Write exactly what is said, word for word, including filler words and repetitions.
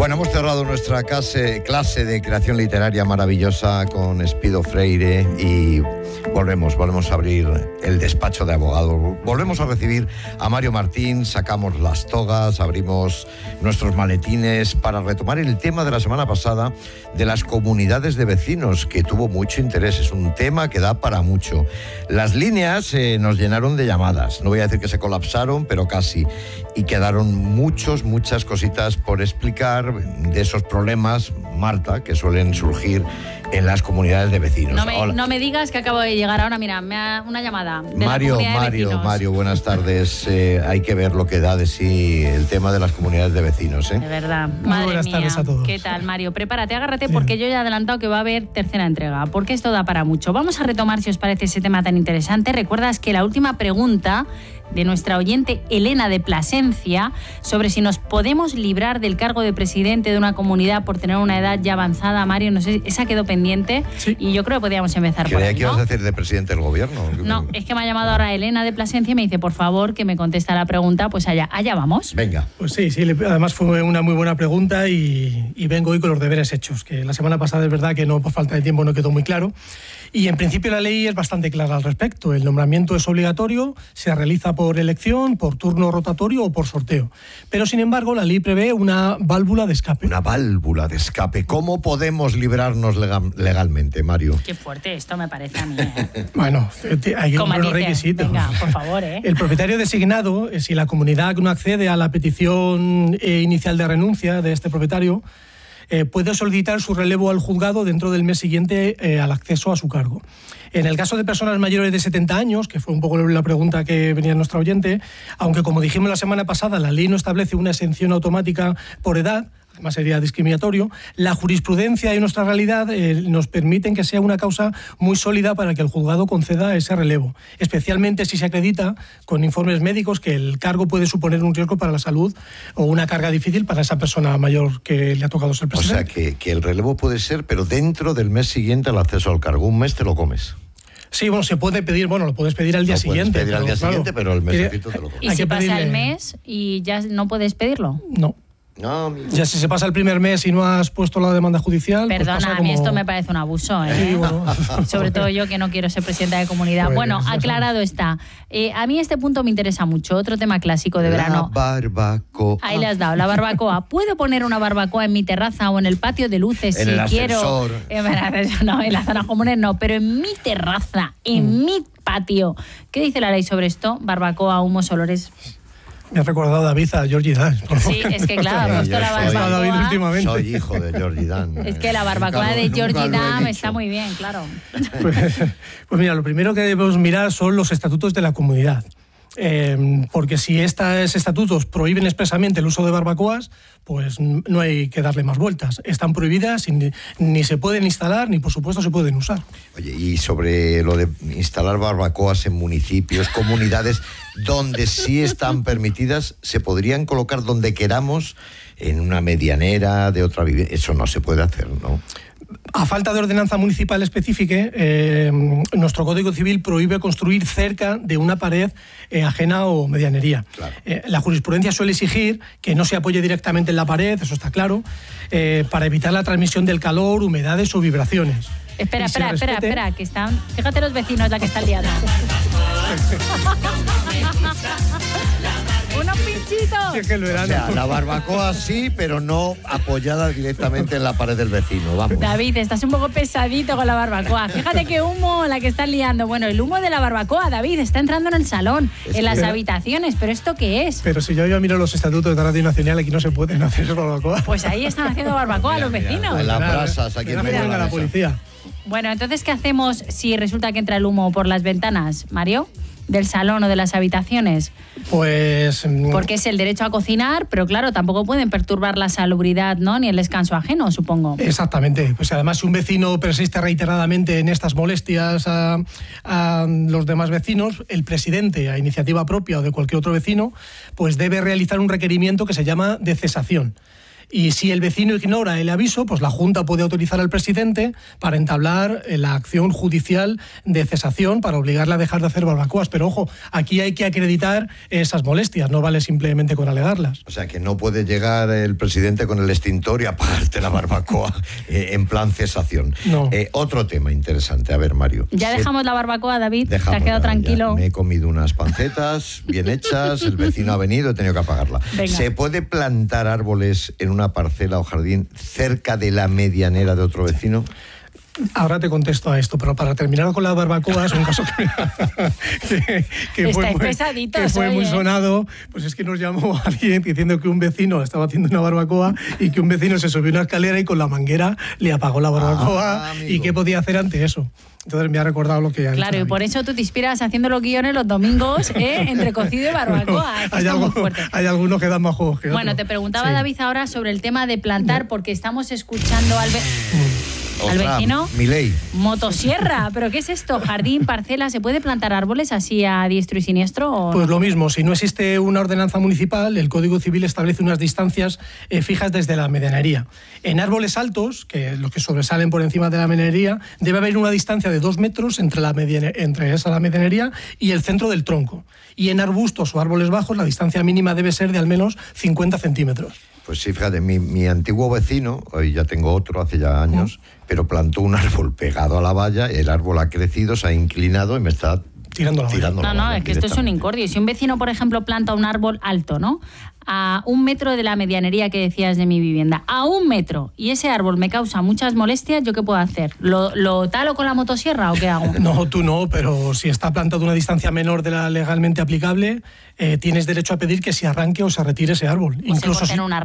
Bueno, hemos cerrado nuestra clase, clase de creación literaria maravillosa con Espido Freire y volvemos, volvemos a abrir el despacho de abogados. Volvemos a recibir a Mario Martín, sacamos las togas, abrimos nuestros maletines para retomar el tema de la semana pasada de las comunidades de vecinos, que tuvo mucho interés. Es un tema que da para mucho. Las líneas eh, nos llenaron de llamadas. No voy a decir que se colapsaron, pero casi. Y quedaron muchos, muchas cositas por explicar de esos problemas, Marta, que suelen surgir en las comunidades de vecinos. No me, no me digas que acabo de llegar ahora, mira, me ha, una llamada de Mario, la comunidad Mario, de vecinos. Mario, buenas tardes. Eh, hay que ver lo que da de sí el tema de las comunidades de vecinos, ¿eh? De verdad, Muy madre buenas mía. tardes a todos. ¿Qué tal, Mario? Prepárate, agárrate, porque yo ya he adelantado que va a haber tercera entrega, porque esto da para mucho. Vamos a retomar, si os parece, ese tema tan interesante. Recuerdas que la última pregunta de nuestra oyente Elena de Plasencia, sobre si nos podemos librar del cargo de presidente de una comunidad por tener una edad ya avanzada, Mario, no sé, esa quedó pendiente, sí. Y yo creo que podríamos empezar Creía por ahí, que ¿no? ibas a decir de presidente del gobierno. No, es que me ha llamado ahora Elena de Plasencia y me dice, por favor, que me contesta la pregunta, pues allá, allá vamos. Venga. Pues sí, sí, además fue una muy buena pregunta y, y vengo hoy con los deberes hechos, que la semana pasada es verdad que no, por falta de tiempo no quedó muy claro. Y en principio la ley es bastante clara al respecto. El nombramiento es obligatorio, se realiza por elección, por turno rotatorio o por sorteo. Pero sin embargo la ley prevé una válvula de escape. Una válvula de escape. ¿Cómo podemos librarnos legal, legalmente, Mario? Qué fuerte esto me parece a mí, ¿eh? Bueno, hay que cumplir los requisitos. Venga, por favor, ¿eh? El propietario designado, si la comunidad no accede a la petición eh, inicial de renuncia de este propietario, Eh, puede solicitar su relevo al juzgado dentro del mes siguiente eh, al acceso a su cargo. En el caso de personas mayores de setenta años, que fue un poco la pregunta que venía nuestra oyente, aunque como dijimos la semana pasada, la ley no establece una exención automática por edad, además sería discriminatorio, la jurisprudencia y nuestra realidad eh, nos permiten que sea una causa muy sólida para que el juzgado conceda ese relevo, especialmente si se acredita con informes médicos que el cargo puede suponer un riesgo para la salud o una carga difícil para esa persona mayor que le ha tocado ser presidente. O sea, que, que el relevo puede ser, pero dentro del mes siguiente al acceso al cargo. Un mes te lo comes. Sí, bueno, se puede pedir, bueno, lo puedes pedir al día lo siguiente. Puedes pedir al día claro, siguiente, pero el mesecito te lo comes. ¿Y Hay si que pasa pedirle... el mes y ya no puedes pedirlo? No. No, ya si se pasa el primer mes y no has puesto la demanda judicial... Perdona, pues pasa a como... mí esto me parece un abuso, ¿eh? Sí, bueno. Sobre todo yo, que no quiero ser presidenta de comunidad. Pues, bueno, aclarado está. Eh, a mí este punto me interesa mucho. Otro tema clásico de verano. La barbacoa. Ahí le has dado, la barbacoa. ¿Puedo poner una barbacoa en mi terraza o en el patio de luces en si el quiero? ascensor. Eh, no, en las zonas comunes no, pero en mi terraza, en Mm. mi patio. ¿Qué dice la ley sobre esto? Barbacoa, humos, olores... Me ha recordado David a Georgie Dan. Sí, es que claro, Sí, esto yo la soy- barbacoa... David últimamente. Soy hijo de Georgie Dan. Es que la barbacoa Nunca lo- de nunca Georgie lo he Dam dicho. está muy bien, claro. Pues, pues mira, lo primero que debemos mirar son los estatutos de la comunidad. Eh, porque si estos estatutos prohíben expresamente el uso de barbacoas, pues no hay que darle más vueltas. Están prohibidas, ni, ni se pueden instalar, ni por supuesto se pueden usar. Oye, y sobre lo de instalar barbacoas en municipios, comunidades donde sí están permitidas, ¿se podrían colocar donde queramos, en una medianera de otra vivienda? Eso no se puede hacer, ¿no? A falta de ordenanza municipal específica, eh, nuestro Código Civil prohíbe construir cerca de una pared eh, ajena o medianería. Claro. Eh, la jurisprudencia suele exigir que no se apoye directamente en la pared, eso está claro, eh, para evitar la transmisión del calor, humedades o vibraciones. Espera, Y se espera, espera, respete- espera, que están... Fíjate los vecinos la que están liando. ¡Unos pinchitos! Es que el O verano... sea, la barbacoa sí, pero no apoyada directamente en la pared del vecino, vamos. David, estás un poco pesadito con la barbacoa. Fíjate qué humo la que están liando. Bueno, el humo de la barbacoa, David, está entrando en el salón, Es en las que- habitaciones. ¿Pero esto qué es? Pero si yo iba a mirar los estatutos de Radio Nacional, aquí no se pueden hacer barbacoa. Pues ahí están haciendo barbacoa los vecinos. En las brasas, aquí en Mira, medio de venga la la mesa. policía. Bueno, entonces, ¿qué hacemos si resulta que entra el humo por las ventanas, Mario? ¿Del salón o de las habitaciones? Pues... mm, Porque es el derecho a cocinar, pero claro, tampoco pueden perturbar la salubridad, ¿no? Ni el descanso ajeno, supongo. Exactamente. Pues además, si un vecino persiste reiteradamente en estas molestias a, a los demás vecinos, el presidente, a iniciativa propia o de cualquier otro vecino, pues debe realizar un requerimiento que se llama de cesación. Y si el vecino ignora el aviso, pues la Junta puede autorizar al presidente para entablar la acción judicial de cesación para obligarle a dejar de hacer barbacoas. Pero ojo, aquí hay que acreditar esas molestias, no vale simplemente con alegarlas. O sea, que no puede llegar el presidente con el extintor y apagarte la barbacoa eh, en plan cesación. No. Eh, otro tema interesante. A ver, Mario. Ya Se... dejamos la barbacoa, David. Dejamos, ¿Te has quedado tranquilo? Me he comido unas pancetas bien hechas, el vecino ha venido, he tenido que apagarla. Venga. ¿Se puede plantar árboles en una parcela o jardín cerca de la medianera de otro vecino? Ahora te contesto a esto, pero para terminar con la barbacoa, es un caso que, que, que fue, muy, que fue muy sonado. Pues es que nos llamó alguien diciendo que un vecino estaba haciendo una barbacoa y que un vecino se subió a una escalera y con la manguera le apagó la barbacoa. Ah, y qué podía hacer ante eso. Entonces me ha recordado lo que ha Claro, dicho y por eso tú te inspiras haciendo los guiones los domingos, ¿eh? Entre cocido y barbacoa. Es que hay, está algo, muy fuerte. hay algunos que dan más juegos que Bueno, otros. te preguntaba, sí. David, ahora sobre el tema de plantar, porque estamos escuchando al, ve al vecino. Milei. Motosierra, ¿pero qué es esto? ¿Jardín, parcela? ¿Se puede plantar árboles así a diestro y siniestro? ¿o pues no? lo mismo, si no existe una ordenanza municipal, el Código Civil establece unas distancias eh, fijas desde la medianería. En árboles altos, que los que sobresalen por encima de la medianería, debe haber una distancia de dos metros entre, la mediane, entre esa la medianería y el centro del tronco. Y en arbustos o árboles bajos, la distancia mínima debe ser de al menos cincuenta centímetros. Pues sí, fíjate, mi, mi antiguo vecino, hoy ya tengo otro, hace ya años, ¿no? Pero plantó un árbol pegado a la valla, el árbol ha crecido, se ha inclinado y me está tirando la tirando valla. No, no, es que esto es un incordio. Si un vecino, por ejemplo, planta un árbol alto, ¿no? A un metro de la medianería que decías de mi vivienda, a un metro, y ese árbol me causa muchas molestias, ¿yo qué puedo hacer? ¿Lo, lo talo con la motosierra o qué hago? No, tú no, pero si está plantado a una distancia menor de la legalmente aplicable, eh, tienes derecho a pedir que se arranque o se retire ese árbol. O Incluso se si... una